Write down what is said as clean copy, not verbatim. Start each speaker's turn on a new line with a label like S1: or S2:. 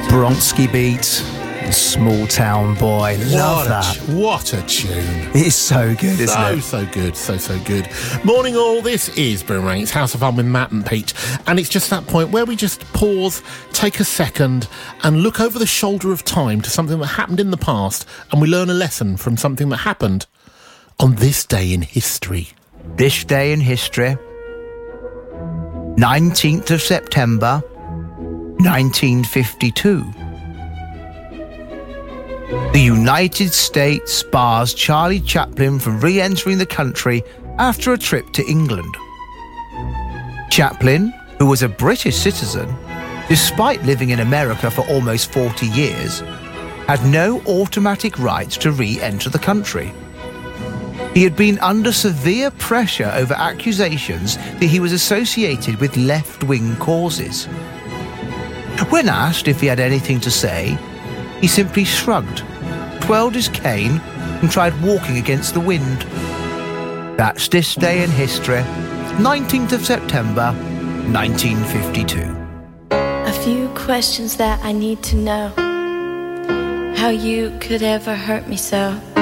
S1: Bronski beat, Small Town Boy. Love that.
S2: What a tune.
S1: It's so good, isn't it?
S2: So good, so good. Morning all, this is Boomerang. It's House of Fun with Matt and Pete. And it's just that point where we just pause, take a second and look over the shoulder of time to something that happened in the past, and we learn a lesson from something that happened on this day in history.
S3: This day in history, 19th of September, 1952. The United States bars Charlie Chaplin from re-entering the country after a trip to England. Chaplin, who was a British citizen, despite living in America for almost 40 years, had no automatic rights to re-enter the country. He had been under severe pressure over accusations that he was associated with left-wing causes. When asked if he had anything to say, he simply shrugged, twirled his cane, and tried walking against the wind. That's this day in history, 19th of September, 1952.
S4: A few questions that I need to know. How you could ever hurt me so.